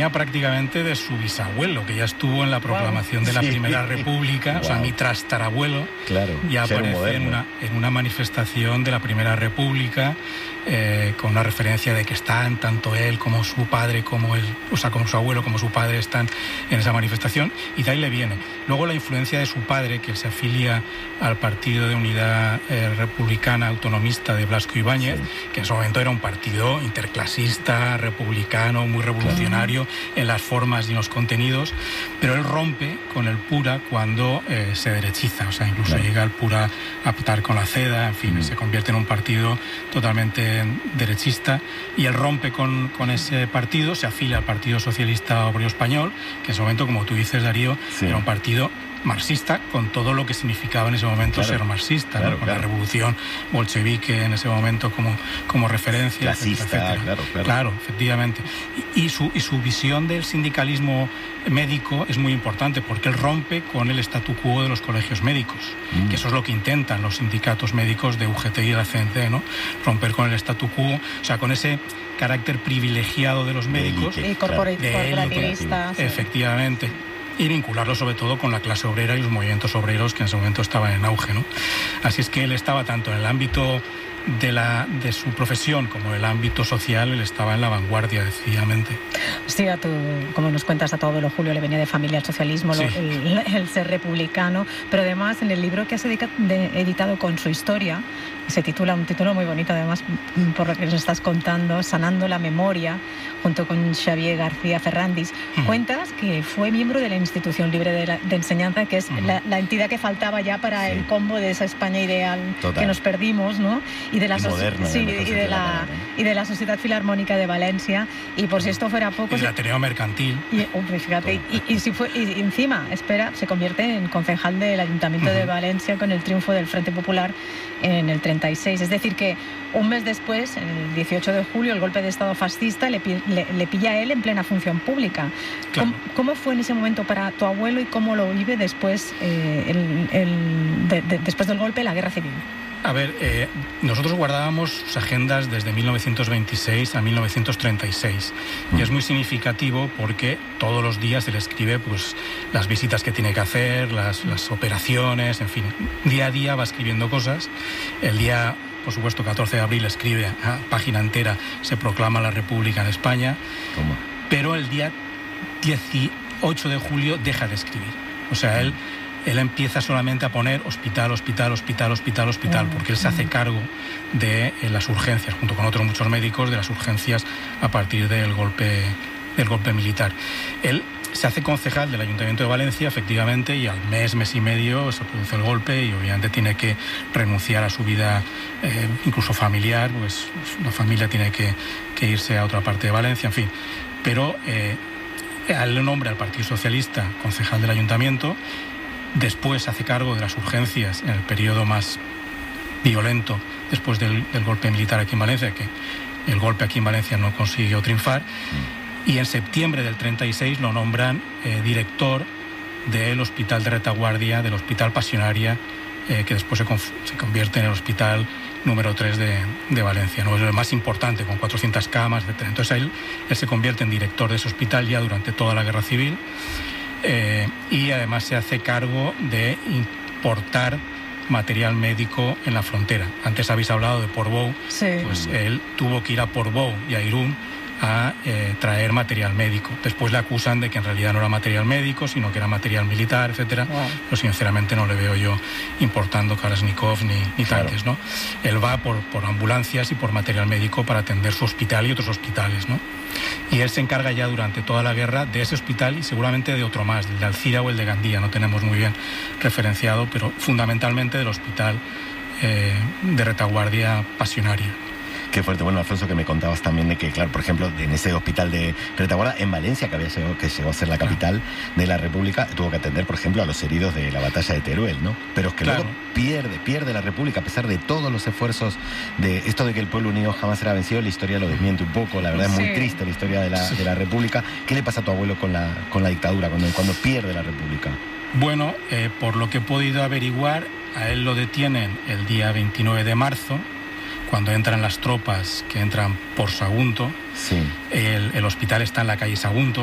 venía prácticamente de su bisabuelo, que ya estuvo en la proclamación de la Primera República, o sea, mi trastarabuelo, ya aparece en una manifestación de la Primera República, con una referencia de que están tanto él como su padre, como su abuelo, como su padre están en esa manifestación, y de ahí le viene. Luego la influencia de su padre, que se afilia al Partido de Unidad Republicana Autonomista de Blasco Ibáñez, que en su momento era un partido interclasista, republicano, muy revolucionario en las formas y en los contenidos, pero él rompe con el Pura cuando se derechiza, o sea, incluso llega el Pura a pactar con la CEDA, en fin, se convierte en un partido totalmente derechista, y él rompe con ese partido, se afilia al Partido Socialista Obrero Español, que en ese momento, como tú dices, Darío, era un partido marxista, con todo lo que significaba en ese momento ser marxista, ¿no? Con la revolución bolchevique en ese momento como referencia, clasista, claro, efectivamente. Y su visión del sindicalismo médico es muy importante, porque él rompe con el statu quo de los colegios médicos, que eso es lo que intentan los sindicatos médicos de UGT y de la CNT, ¿no? Romper con el statu quo, o sea, con ese carácter privilegiado de los médicos, y corporativista, efectivamente, y vincularlo sobre todo con la clase obrera y los movimientos obreros que en ese momento estaban en auge, ¿no? Así es que él estaba tanto en el ámbito de su profesión como en el ámbito social, él estaba en la vanguardia, decididamente. Sí, como nos cuentas, a tu abuelo Julio le venía de familia el socialismo, el ser republicano, pero además en el libro que has editado con su historia, se titula, un título muy bonito además por lo que nos estás contando, Sanando la Memoria, junto con Xavier García Ferrandis, cuentas que fue miembro de la Institución Libre de Enseñanza, que es la entidad que faltaba ya para el combo de esa España ideal que nos perdimos, ¿no? Y de la Sociedad Filarmónica de Valencia, y por si esto fuera poco... Y del Ateneo Mercantil. Y encima, se convierte en concejal del Ayuntamiento de Valencia con el triunfo del Frente Popular en el 36. Es decir, que un mes después, en el 18 de julio, el golpe de Estado fascista le pilla a él en plena función pública. Claro. ¿Cómo fue en ese momento para tu abuelo y cómo lo vive después, después del golpe, la Guerra Civil? A ver, nosotros guardábamos sus agendas desde 1926 a 1936 y es muy significativo porque todos los días él escribe pues las visitas que tiene que hacer, las operaciones, en fin, día a día va escribiendo cosas. El día, por supuesto, 14 de abril escribe a página entera, se proclama la República en España. ¿Cómo? Pero el día 18 de julio deja de escribir. O sea, él empieza solamente a poner hospital, porque él se hace cargo de las urgencias, junto con otros muchos médicos, de las urgencias a partir del golpe militar. Él se hace concejal del Ayuntamiento de Valencia, efectivamente, y al mes y medio se produce el golpe y obviamente tiene que renunciar a su vida, incluso familiar, pues la familia tiene que irse a otra parte de Valencia, en fin. Pero a él le nombra al Partido Socialista concejal del Ayuntamiento. Después se hace cargo de las urgencias en el periodo más violento después del golpe militar aquí en Valencia, que el golpe aquí en Valencia no consiguió triunfar. Y en septiembre del 36 lo nombran director del Hospital de Retaguardia, del Hospital Pasionaria, que después se convierte en el Hospital número 3 de Valencia, ¿no? Es el más importante, con 400 camas, etc. Entonces él se convierte en director de ese hospital ya durante toda la Guerra Civil. Y además se hace cargo de importar material médico en la frontera. Antes habéis hablado de Portbou, pues él tuvo que ir a Portbou y a Irún a traer material médico. Después le acusan de que en realidad no era material médico, sino que era material militar, etcétera. Pero sinceramente no le veo yo importando Kalashnikov ni tanques, ¿no? Él va por ambulancias y por material médico para atender su hospital y otros hospitales, ¿no? Y él se encarga ya durante toda la guerra de ese hospital y seguramente de otro más, del de Alcira o el de Gandía, no tenemos muy bien referenciado, pero fundamentalmente del hospital de Retaguardia Pasionaria. Qué fuerte. Bueno, Alfonso, que me contabas también de que, claro, por ejemplo, en ese hospital de Retaguardia, en Valencia, que llegó a ser la capital de la República, tuvo que atender, por ejemplo, a los heridos de la batalla de Teruel, ¿no? Pero es que luego pierde la República, a pesar de todos los esfuerzos de esto de que el pueblo unido jamás será vencido. La historia lo desmiente un poco, la verdad es muy triste la historia de la República. ¿Qué le pasa a tu abuelo con la dictadura, cuando pierde la República? Bueno, por lo que he podido averiguar, a él lo detienen el día 29 de marzo, cuando entran las tropas que entran por Sagunto. El hospital está en la calle Sagunto.